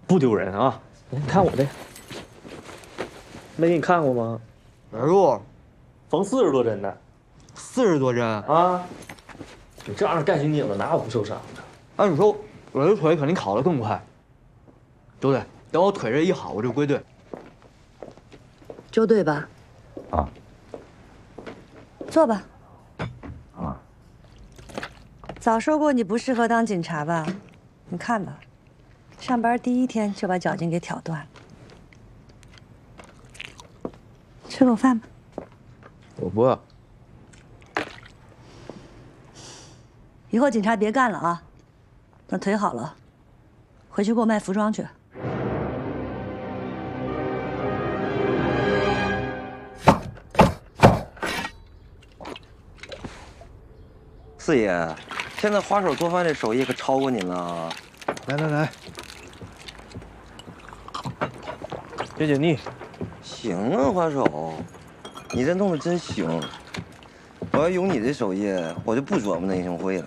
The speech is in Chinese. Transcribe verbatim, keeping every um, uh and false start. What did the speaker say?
不丢人啊！你看我的，没给你看过吗？ 哪路？ 缝四十多针的四十多针。 啊！你这样干巡警的哪有不受伤的？ 按理说我的腿肯定好得更快，对不对？等我腿这一好，我就归队。 周队吧？ 啊。 坐吧。 啊。 早说过你不适合当警察吧？你看吧，上班第一天就把脚筋给挑断了。吃口饭吧。 我不饿。 以后警察别干了啊！等腿好了，回去给我卖服装去。 四爷，现在花手做饭这手艺可超过您了。 来来来， 解解腻。 行啊，花手，你这弄得真行。我要有你这手艺，我就不琢磨那英雄会了。